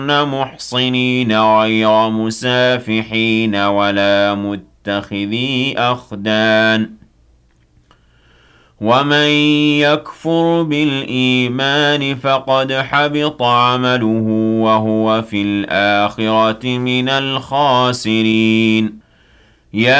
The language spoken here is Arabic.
محصنين غير مسافحين ولا متخذي أخدان ومن يكفر بالإيمان فقد حبط عمله وهو في الآخرة من الخاسرين